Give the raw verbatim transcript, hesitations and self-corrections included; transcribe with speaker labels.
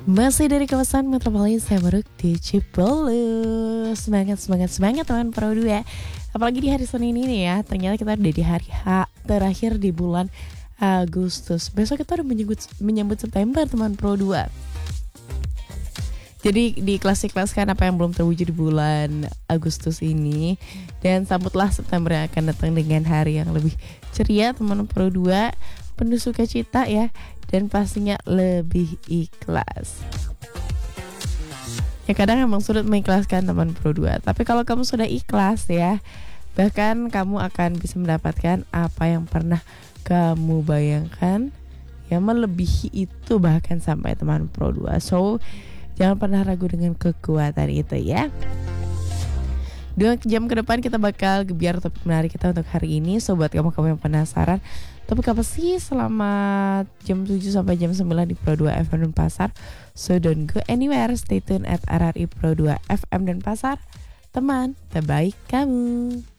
Speaker 1: Masih dari kawasan metropolis saya Baruk di Cibolus. Semangat, semangat, semangat teman Pro dua. Apalagi di hari Senin ini ya. Ternyata kita udah di hari H terakhir di bulan Agustus. Besok kita udah menyambut, menyambut September teman Pro dua. Jadi diklasik-klaskan apa yang belum terwujud di bulan Agustus ini. Dan sambutlah September yang akan datang dengan hari yang lebih ceria teman Pro dua. Penuh sukacita ya. Dan pastinya lebih ikhlas. Ya kadang emang sulit mengikhlaskan teman Pro dua. Tapi kalau kamu sudah ikhlas ya, bahkan kamu akan bisa mendapatkan apa yang pernah kamu bayangkan, yang melebihi itu bahkan sampai teman Pro dua. So jangan pernah ragu dengan kekuatan itu ya. Dua jam ke depan kita bakal gebiar topik menarik kita untuk hari ini. So buat kamu-kamu yang penasaran, topik apa sih selama jam tujuh sampai jam sembilan di Pro dua F M dan Pasar. So don't go anywhere, stay tune at R R I Pro dua F M dan Pasar. Teman terbaik kamu.